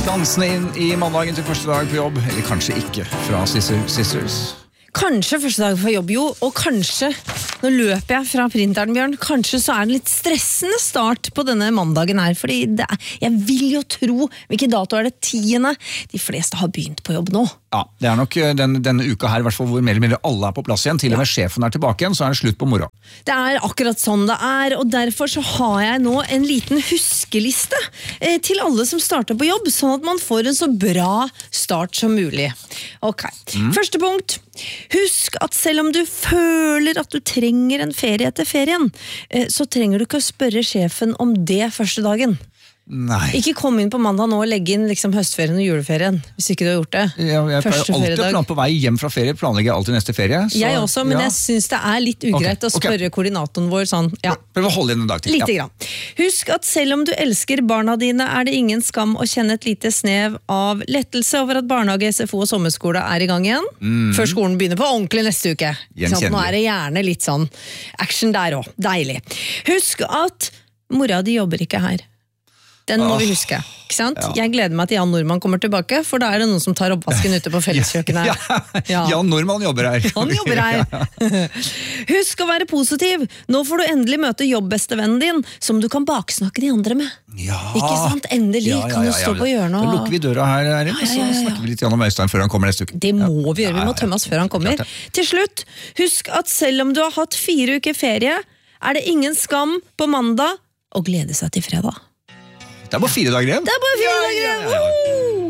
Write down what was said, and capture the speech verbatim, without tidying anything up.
Dansende inn i mandagen til første dag på jobb, eller kanskje ikke, fra Sister Sisters. Kanskje første dag på jobb, jo, og kanskje, nå løper jeg fra printeren, Bjørn, kanskje så er det litt stressende start på denne mandagen her, fordi det er, jeg vil jo tro, hvilken dato er det tiende? De fleste har begynt på jobb nå. Ja, det er nok den, denne uka her, i hvert fall hvor mer eller mindre alle er på plass igjen, til og med sjefen er tilbake igjen, så er det slutt på moro. Det er akkurat sånn det er, og derfor så har jeg nå en liten huskeliste eh, til alle som starter på jobb, sånn at man får en så bra start som mulig. Ok, mm. Første punkt. Husk at selv om du føler at du trenger en ferie etter ferien, eh, så trenger du ikke å spørre sjefen om det første dagen. Nei. Ikke kom inn på mandag nå og legge inn liksom høstferien og juleferien, hvis ikke du har gjort det. Ja, jeg pleier alltid å plan på vei hjem fra ferie, planlegger jeg alltid neste ferie. Så, jeg også, men ja. jeg synes det er litt ugreit okay, å spørre okay. koordinatoren vår sånn, ja. Prøv å holde inn en dag til. Lite ja. grann. Husk at selv om du elsker barna dine, er det ingen skam å kjenne et lite snev av lettelse over at barnehage, S F O og sommerskole er i gang igjen, mm. før skolen begynner på ordentlig neste uke. Sånn, nå er det gjerne litt sånn action der også. Deilig. Husk at mora di jobber ikke her. Den må oh, vi huske, ikke sant? Ja. Jeg gleder meg til Jan Normann kommer tilbake, for da er det noen som tar oppvasken ute på felleskjøkkenet. ja, ja. Jan Normann jobber her. Han jobber her. Husk å være positiv. Nå får du endelig møte jobbbestevennen din, som du kan baksnakke de andre med. Ja. Ikke sant? Endelig ja, ja, ja, kan du stå på hjørnet. Da lukker vi døra her, her ja, ja, ja, ja. Så snakker vi litt om Øystein før han kommer neste uke. Det må vi gjøre, vi må tømme oss før han kommer. Til slutt, husk at selv om du har hatt fire uker ferie, er det ingen skam på mandag å glede seg til fredag. Det er bare fire dager igjen. Det er bare fire dager igjen. Ja, ja, ja.